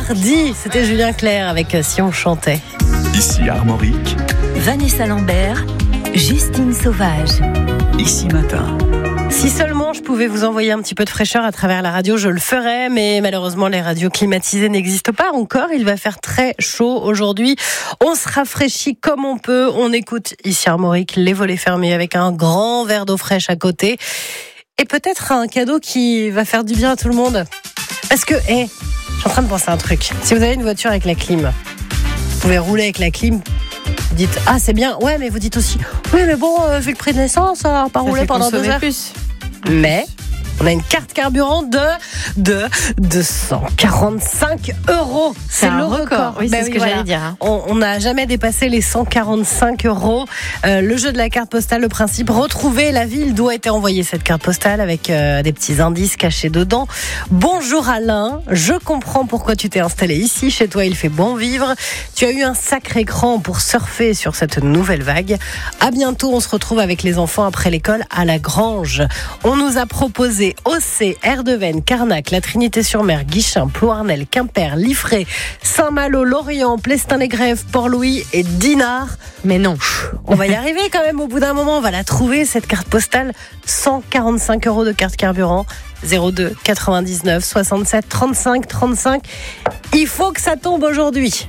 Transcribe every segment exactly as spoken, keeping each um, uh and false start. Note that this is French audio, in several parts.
mardi. C'était Julien Clerc avec Si on chantait. Ici Armorique. Vanessa Lambert, Justine Sauvage. Ici Matin. Si seulement je pouvais vous envoyer un petit peu de fraîcheur à travers la radio, je le ferais, mais malheureusement les radios climatisées n'existent pas encore. Il va faire très chaud aujourd'hui. On se rafraîchit comme on peut. On écoute ici Armorique, les volets fermés avec un grand verre d'eau fraîche à côté. Et peut-être un cadeau qui va faire du bien à tout le monde. Parce que, hé, hey, je suis en train de penser à un truc. Si vous avez une voiture avec la clim, vous pouvez rouler avec la clim. Vous dites, ah c'est bien, ouais, mais vous dites aussi, oui mais bon, euh, vu le prix de l'essence, ça va pas rouler pendant deux heures. Plus. Mais on a une carte carburant de, de, de cent quarante-cinq euros. C'est, c'est le record. record. Oui, ben c'est oui, ce que voilà. j'allais dire. Hein. On n'a jamais dépassé les cent quarante-cinq euros. Euh, le jeu de la carte postale, le principe, retrouver la ville d'où a été envoyée cette carte postale avec euh, des petits indices cachés dedans. Bonjour Alain, je comprends pourquoi tu t'es installé ici. Chez toi, il fait bon vivre. Tu as eu un sacré écran pour surfer sur cette nouvelle vague. À bientôt, on se retrouve avec les enfants après l'école à la Grange. On nous a proposé Aussay, Erdeven, Carnac, la Trinité-sur-Mer, Guichen, Ploarnel, Quimper, Liffré, Saint-Malo, Lorient, Plestin-les-Grèves, Port-Louis et Dinard. Mais non. On va y arriver quand même au bout d'un moment. On va la trouver, cette carte postale. cent quarante-cinq euros de carte carburant. zéro deux quatre-vingt-dix-neuf soixante-sept trente-cinq trente-cinq. Il faut que ça tombe aujourd'hui.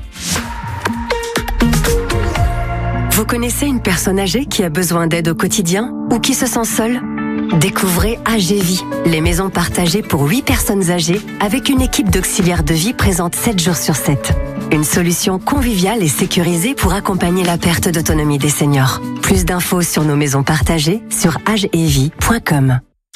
Vous connaissez une personne âgée qui a besoin d'aide au quotidien ou qui se sent seule ? Découvrez A G Vie, les maisons partagées pour huit personnes âgées avec une équipe d'auxiliaires de vie présente sept jours sur sept. Une solution conviviale et sécurisée pour accompagner la perte d'autonomie des seniors. Plus d'infos sur nos maisons partagées sur agevie point com.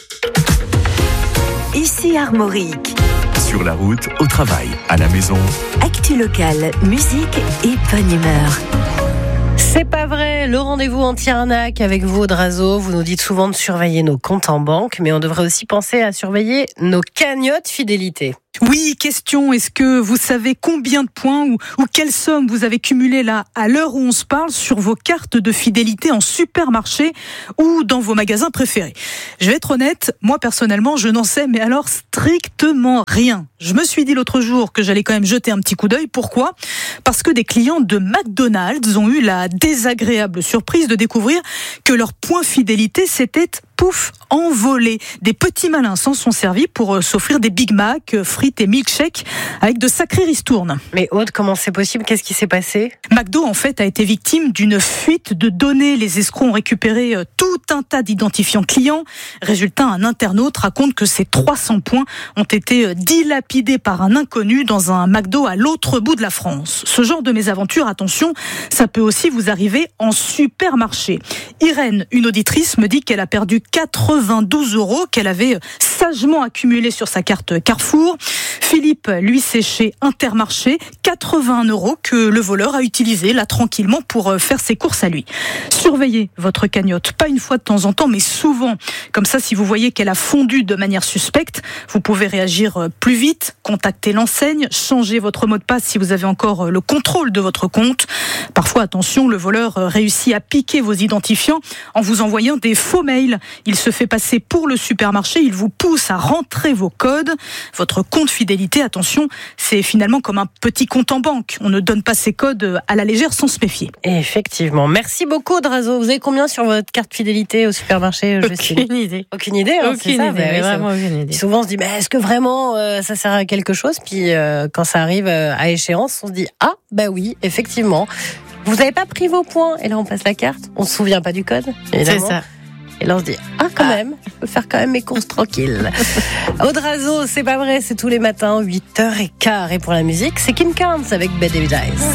Ici Armorique. Sur la route, au travail, à la maison. Actu locale, musique et bonne humeur. C'est pas vrai, le rendez-vous anti-arnaque avec vous, Audrazo. Vous nous dites souvent de surveiller nos comptes en banque, mais on devrait aussi penser à surveiller nos cagnottes fidélité. Oui, question, est-ce que vous savez combien de points ou, ou quelle somme vous avez cumulé là, à l'heure où on se parle, sur vos cartes de fidélité en supermarché ou dans vos magasins préférés ? Je vais être honnête, moi personnellement, je n'en sais, mais alors strictement rien. Je me suis dit l'autre jour que j'allais quand même jeter un petit coup d'œil. Pourquoi ? Parce que des clients de McDonald's ont eu la désagréable surprise de découvrir que leurs points fidélité s'étaient pouf, envolés. Des petits malins s'en sont servis pour s'offrir des Big Mac, frites et milkshakes avec de sacrées ristournes. Mais Aude, comment c'est possible ? Qu'est-ce qui s'est passé ? McDo, en fait, a été victime d'une fuite de données. Les escrocs ont récupéré tout un tas d'identifiants clients. Résultat, un internaute raconte que ces trois cents points ont été dilapidés par un inconnu dans un McDo à l'autre bout de la France. Ce genre de mésaventure, attention, ça peut aussi vous arriver en supermarché. Irène, une auditrice, me dit qu'elle a perdu quatre-vingt-douze euros qu'elle avait sagement accumulés sur sa carte Carrefour. Philippe, lui, c'est chez Intermarché, quatre-vingts euros que le voleur a utilisé là tranquillement pour faire ses courses à lui. Surveillez votre cagnotte, pas une fois de temps en temps, mais souvent. Comme ça, si vous voyez qu'elle a fondu de manière suspecte, vous pouvez réagir plus vite, contacter l'enseigne, changer votre mot de passe si vous avez encore le contrôle de votre compte. Parfois, attention, le voleur réussit à piquer vos identifiants en vous envoyant des faux mails. Il se fait passer pour le supermarché, il vous pousse à rentrer vos codes. Votre compte fidélité, attention, c'est finalement comme un petit compte en banque. On ne donne pas ses codes à la légère sans se méfier. Effectivement. Merci beaucoup, Drazo. Vous avez combien sur votre carte fidélité au supermarché ? Aucune idée. Aucune idée, hein, aucune c'est ça, idée, bah, oui, vraiment ça... aucune idée. Souvent, on se dit, mais est-ce que vraiment euh, ça sert à quelque chose ? Puis euh, quand ça arrive euh, à échéance, on se dit, ah, bah oui, effectivement. Vous n'avez pas pris vos points. Et là, on passe la carte. On ne se souvient pas du code, évidemment. C'est ça. Et là, on se dit, ah, quand ah. même, je peux faire quand même mes courses tranquilles. Audrazo, c'est pas vrai, c'est tous les matins, huit heures quinze. Et pour la musique, c'est Kim Carnes avec Bad David Eyes.